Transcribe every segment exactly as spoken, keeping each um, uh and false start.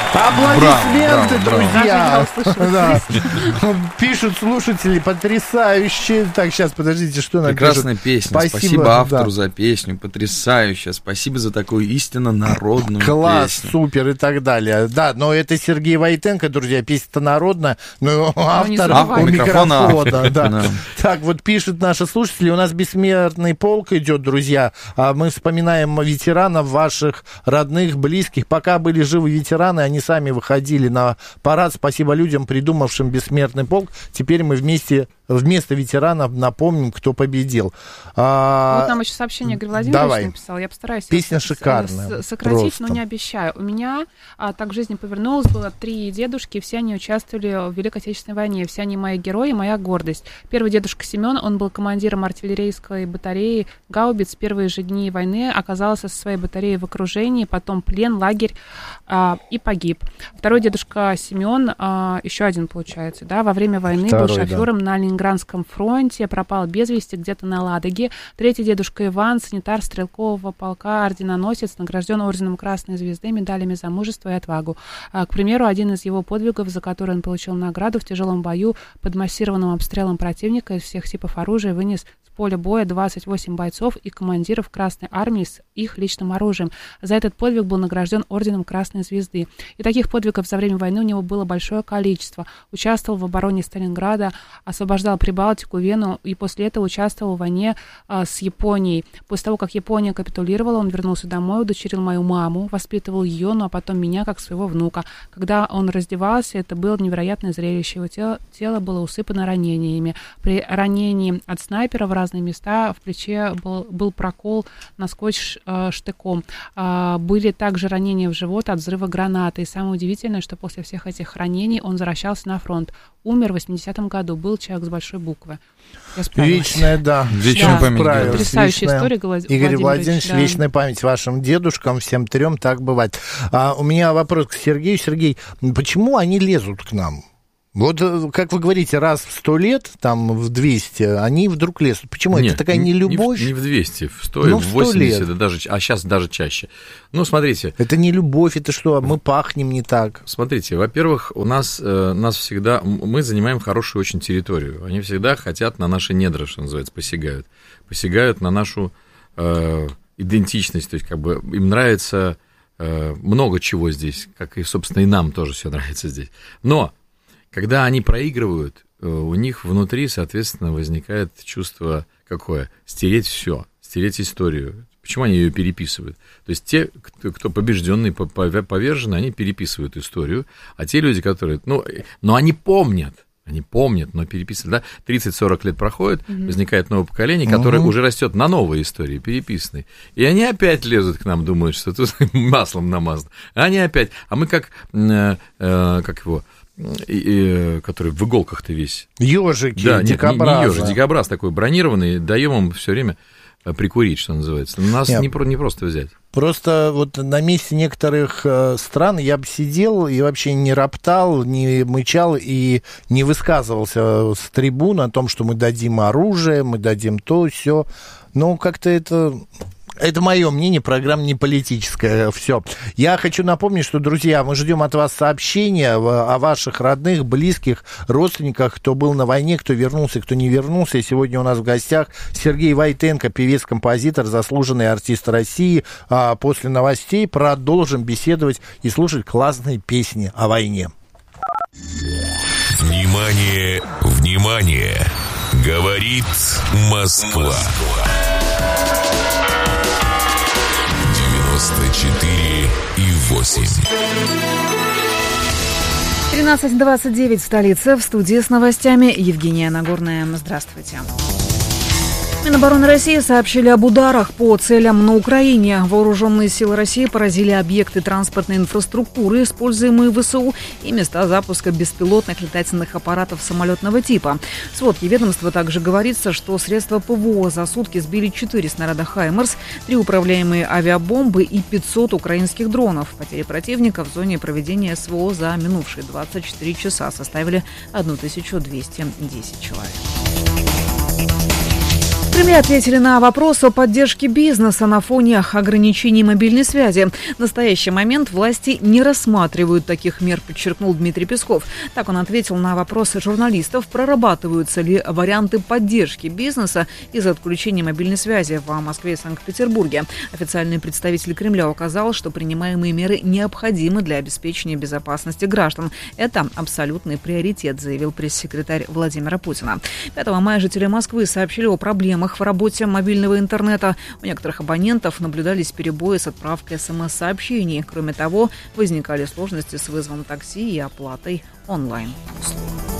Аплодисменты, браво, друзья! Да. Пишут слушатели, потрясающе. Так, сейчас, подождите, что нам Прекрасная пишут? песня. Спасибо, Спасибо автору да. за песню. Потрясающая. Спасибо за такую истинно народную Класс, песню. супер и так далее. Да, но это Сергей Войтенко, друзья, песня-то народная, но автор Автор у микрофона микрофона. автор. Да. Да. Так, вот пишут наши слушатели, у нас бессмертный полк идет, друзья. А мы вспоминаем ветеранов ваших родных, близких. Пока были живы ветераны, они сами выходили на парад. Спасибо людям, придумавшим бессмертный полк. Теперь мы вместе, вместо ветеранов напомним, кто победил. А... Вот нам еще сообщение Игорь Владимирович Давай. написал. Я постараюсь Песня с- шикарная. с- сократить, Просто. но не обещаю. У меня а, так в жизни повернулось. Было три дедушки, все они участвовали в Великой Отечественной войне. Все они мои герои, моя гордость. Первый дедушка Семен, он был командиром артиллерийской батареи гаубиц. В первые же дни войны оказался со своей батареей в окружении, потом плен, лагерь а, и погиб. Второй дедушка Семен, а, еще один получается, да, во время войны Второй, был шофером да. на Ленинградском фронте, пропал без вести где-то на Ладоге. Третий дедушка Иван, санитар стрелкового полка, орденоносец, награжден орденом Красной Звезды, медалями за мужество и отвагу. А, к примеру, один из его подвигов, за который он получил награду в тяжелом бою под массированным обстрелом противника из всех типов оружия, вынес с поля боя двадцать восемь бойцов и командиров Красной Армии с их личным оружием. За этот подвиг был награжден орденом Красной Звезды. И таких подвигов за время войны у него было большое количество. Участвовал в обороне Сталинграда, освобождал Прибалтику, Вену, и после этого участвовал в войне а, с Японией. После того, как Япония капитулировала, он вернулся домой, удочерил мою маму, воспитывал ее, ну а потом меня, как своего внука. Когда он раздевался, это было невероятное зрелище. Его тело, тело было усыпано ранениями. При ранении от снайпера в разные места в плече был, был прокол насквозь э, штыком. А, были также ранения в живот от взрыва гранаты. И самое удивительное, что после всех этих ранений он возвращался на фронт. Умер в восьмидесятом году. Был человек с большой буквы. Я справилась. Вечная, да. Вечная Да. память. Справилась. Потрясающая Вечная. история, Глад- Игорь Владимирович, Владимирович, да. вечная память вашим дедушкам, всем трем, так бывает. А, у меня вопрос к Сергею. Сергей, почему они лезут к нам? Вот, э, как вы говорите, раз в сто лет, там, в двести, они вдруг лезут. Почему? Нет, Это такая не- нелюбовь? Не в, не в двести, в сто, Ну, в в сто восемьдесят, лет. да даже, а сейчас даже чаще. Ну, смотрите, Это не любовь, это что, мы пахнем не так. Смотрите, во-первых, у нас, э, нас всегда, м- мы занимаем хорошую очень территорию. Они всегда хотят на наши недра, что называется, посягают. Посягают на нашу э, идентичность, то есть как бы им нравится э, много чего здесь, как и, собственно, и нам тоже все нравится здесь. Но когда они проигрывают, э, у них внутри, соответственно, возникает чувство какое? Стереть все, стереть историю. Почему они ее переписывают? То есть те, кто, кто побежденный, поверженный, они переписывают историю, а те люди, которые... Ну, но они помнят, они помнят, но переписывают. Да? тридцать-сорок лет проходит, mm-hmm. возникает новое поколение, которое mm-hmm. уже растет на новой истории, переписанной. И они опять лезут к нам, думают, что тут маслом намазано. Они опять... А мы как... Э, э, как его... И, и, который в иголках-то весь. Ежики, да, дикобразы. Нет, не, не ежик, дикобраз такой бронированный, даем им все время прикурить, что называется. Нас не, не просто взять. Просто вот на месте некоторых э, стран я бы сидел и вообще не роптал, не мычал и не высказывался с трибун о том, что мы дадим оружие, мы дадим то, все. Но как-то это... Это мое мнение, программа не политическая, все. Я хочу напомнить, что, друзья, мы ждем от вас сообщения о ваших родных, близких, родственниках, кто был на войне, кто вернулся, кто не вернулся. И сегодня у нас в гостях Сергей Войтенко, певец-композитор, заслуженный артист России. А после новостей продолжим беседовать и слушать классные песни о войне. Внимание, внимание! Говорит Москва. девяносто четыре и восемь. тринадцать двадцать девять в столице. В студии с новостями Евгения Нагорная. Здравствуйте. Минобороны России сообщили об ударах по целям на Украине. Вооруженные силы России поразили объекты транспортной инфраструктуры, используемые в ВСУ, и места запуска беспилотных летательных аппаратов самолетного типа. В сводке ведомства также говорится, что средства ПВО за сутки сбили четыре снаряда «Хаймерс», три управляемые авиабомбы и пятьсот украинских дронов. Потери противника в зоне проведения СВО за минувшие двадцать четыре часа составили тысячу двести десять человек. В Кремле ответили на вопрос о поддержке бизнеса на фоне ограничений мобильной связи. В настоящий момент власти не рассматривают таких мер, подчеркнул Дмитрий Песков. Так он ответил на вопросы журналистов, прорабатываются ли варианты поддержки бизнеса из-за отключения мобильной связи в Москве и Санкт-Петербурге. Официальный представитель Кремля указал, что принимаемые меры необходимы для обеспечения безопасности граждан. Это абсолютный приоритет, заявил пресс-секретарь Владимира Путина. пятого мая жители Москвы сообщили о проблемах в работе мобильного интернета. У некоторых абонентов наблюдались перебои с отправкой смс-сообщений. Кроме того, возникали сложности с вызовом такси и оплатой онлайн-услуг.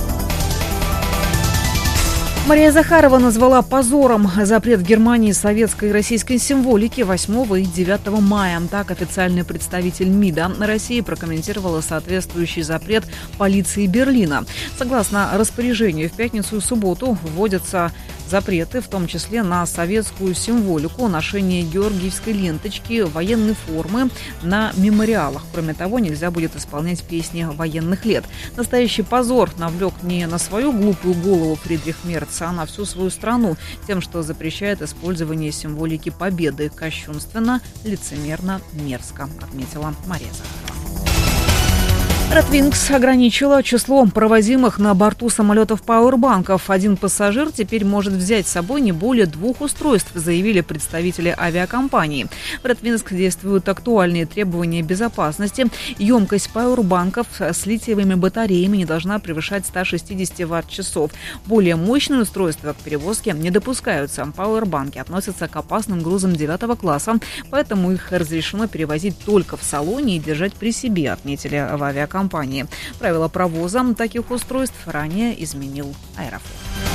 Мария Захарова назвала позором запрет в Германии советской и российской символики восьмого и девятого мая. Так официальный представитель МИДа России прокомментировала соответствующий запрет полиции Берлина. Согласно распоряжению, в пятницу и субботу вводятся запреты, в том числе на советскую символику, ношение георгиевской ленточки, военной формы на мемориалах. Кроме того, нельзя будет исполнять песни военных лет. Настоящий позор навлек не на свою глупую голову Фридрих Мерц, а на всю свою страну тем, что запрещает использование символики победы. Кощунственно, лицемерно, мерзко, отметила Мария Захарова. Ротвингс ограничила число провозимых на борту самолетов пауэрбанков. Один пассажир теперь может взять с собой не более двух устройств, заявили представители авиакомпании. В Ротвингс действуют актуальные требования безопасности. Емкость пауэрбанков с литиевыми батареями не должна превышать сто шестьдесят ватт-часов. Более мощные устройства к перевозке не допускаются. Пауэрбанки относятся к опасным грузам девятого класса, поэтому их разрешено перевозить только в салоне и держать при себе, отметили в авиакомпании. Компании. Правила провоза таких устройств ранее изменил Аэрофлот.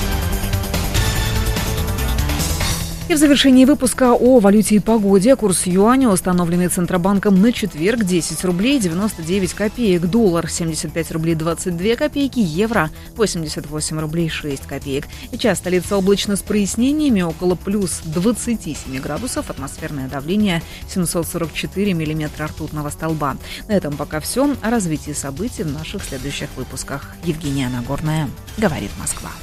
И в завершении выпуска о валюте и погоде. Курс юаня, установленный Центробанком на четверг, десять рублей девяносто девять копеек. Доллар семьдесят пять рублей двадцать две копейки. Евро восемьдесят восемь рублей шесть копеек. И час столица облачно с прояснениями, около плюс двадцать семь градусов. Атмосферное давление семьсот сорок четыре миллиметра ртутного столба. На этом пока все. О развитии событий в наших следующих выпусках. Евгения Нагорная, говорит Москва.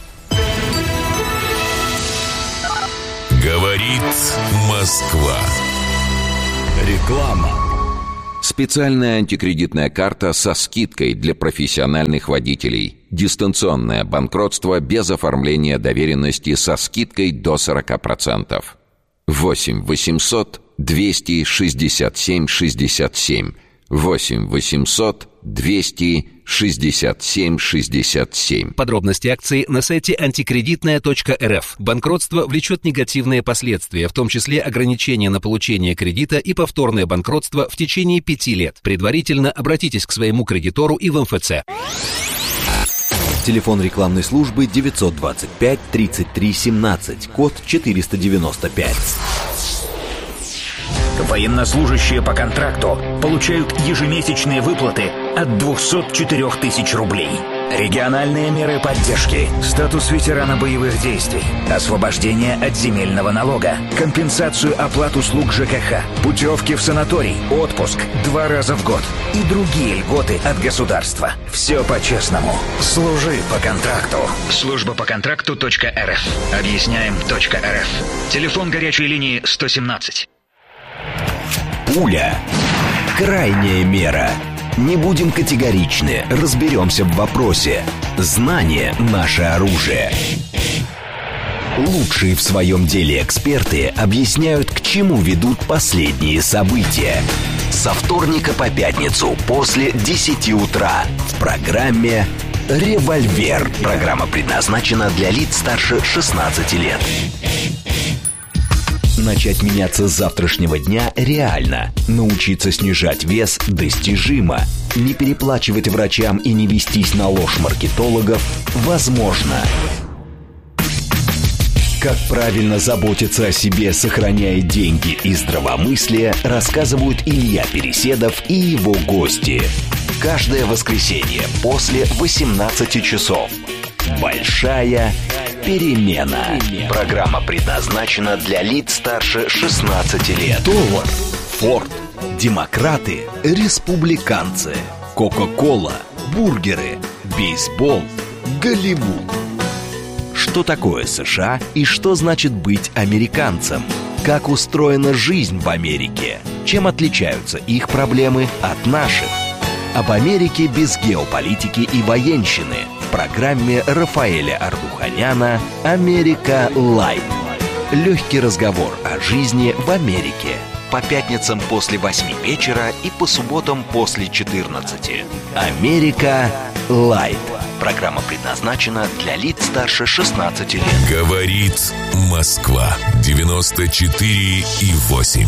Говорит Москва. Реклама. Специальная антикредитная карта со скидкой для профессиональных водителей. Дистанционное банкротство без оформления доверенности со скидкой до сорок процентов. восемь восемьсот двести шестьдесят семь шестьдесят семь. восемь восемьсот двести шестьдесят семь шестьдесят семь. Подробности акции на сайте антикредитная точка эр эф. Банкротство влечет негативные последствия, в том числе ограничения на получение кредита и повторное банкротство в течение пяти лет. Предварительно обратитесь к своему кредитору и в эм эф цэ. Телефон рекламной службы девятьсот двадцать пять тридцать три семнадцать, код четыреста девяносто пять. Военнослужащие по контракту получают ежемесячные выплаты от двухсот четырёх тысяч рублей. Региональные меры поддержки, статус ветерана боевых действий, освобождение от земельного налога, компенсацию оплат услуг ЖКХ, путевки в санаторий, отпуск два раза в год и другие льготы от государства. Все по-честному. Служи по контракту. Служба по контракту точка эр эф. Объясняем точка эр эф. Телефон горячей линии сто семнадцать. Пуля. Крайняя мера. Не будем категоричны, разберемся в вопросе. Знание – наше оружие. Лучшие в своем деле эксперты объясняют, к чему ведут последние события. Со вторника по пятницу после десяти утра в программе «Револьвер». Программа предназначена для лиц старше шестнадцати лет. Начать меняться с завтрашнего дня реально. Научиться снижать вес достижимо. Не переплачивать врачам и не вестись на ложь маркетологов возможно. Как правильно заботиться о себе, сохраняя деньги и здравомыслие, рассказывают Илья Переседов и его гости. Каждое воскресенье после восемнадцати часов. Большая перемена. Программа предназначена для лиц старше шестнадцати лет. Доллар, Форд, демократы, республиканцы, Кока-кола, бургеры, бейсбол, Голливуд. Что такое США и что значит быть американцем? Как устроена жизнь в Америке? Чем отличаются их проблемы от наших? Об Америке без геополитики и военщины в программе Рафаэля Ардуханяна «Америка Лайт». Легкий разговор о жизни в Америке. По пятницам после восьми вечера и по субботам после четырнадцати. «Америка Лайт». Программа предназначена для лиц старше шестнадцати лет. Говорит Москва. девяносто четыре и восемь.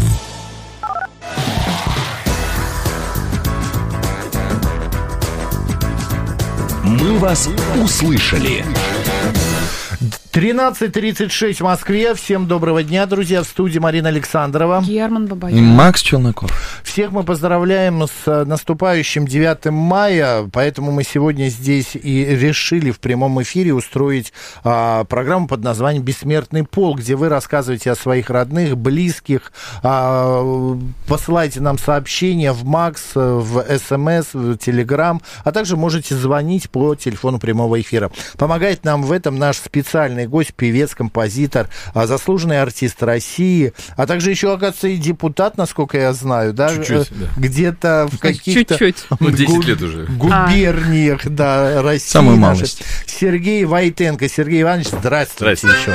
Мы вас услышали. тринадцать тридцать шесть в Москве. Всем доброго дня, друзья. В студии Марина Александрова. Герман Бабаян. И Макс Челноков. Всех мы поздравляем с наступающим девятым мая, поэтому мы сегодня здесь и решили в прямом эфире устроить а, программу под названием «Бессмертный полк», где вы рассказываете о своих родных, близких, а, посылайте нам сообщения в Макс, в СМС, в Телеграм, а также можете звонить по телефону прямого эфира. Помогает нам в этом наш специальный гость, певец, композитор, заслуженный артист России, а также еще, оказывается, и депутат, насколько я знаю, да? Чуть-чуть, да. Где-то в каких-то Чуть-чуть. Ну, десять лет уже. губерниях, да, России. Самую нашей. малость. Сергей Войтенко. Сергей Иванович, здравствуйте, Здравствуйте.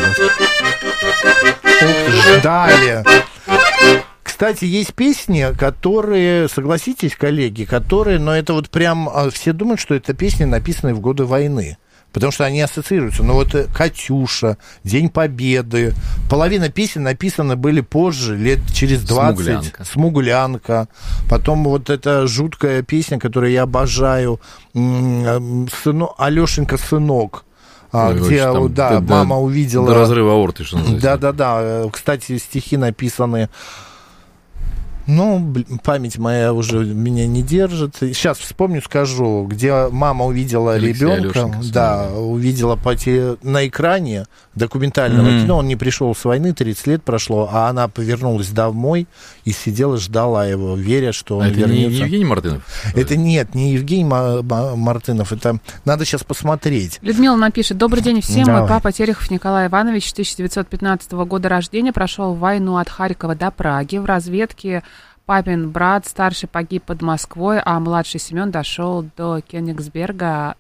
еще раз. Ждали. Кстати, есть песни, которые, согласитесь, коллеги, которые, но это вот прям, все думают, что это песни, написанные в годы войны. Потому что они ассоциируются. Но вот «Катюша», «День Победы». Половина песен написаны были позже, лет через двадцать. «Смуглянка». «Смуглянка». Потом вот эта жуткая песня, которую я обожаю, Сыно... «Алешенька, сынок». Ой, где, там, да, до, мама увидела... До разрыва аорты, что называется. Да-да-да. Кстати, стихи написаны... Ну, блин, память моя уже меня не держит. Сейчас вспомню, скажу, где мама увидела Алексей ребенка, Алешенко, да, увидела по те... на экране документального mm-hmm. кино. Он не пришел с войны, тридцать лет прошло, а она повернулась домой и сидела, ждала его, веря, что он а это вернется. Не Евгений Мартынов? Это нет, не Евгений Мартынов. Это надо сейчас посмотреть. Людмила напишет: добрый день всем. Давай. Мой папа Терехов Николай Иванович, тысяча девятьсот пятнадцатого года рождения, прошел войну от Харькова до Праги. В разведке папин брат старший погиб под Москвой, а младший Семен дошел до Кёнигсберга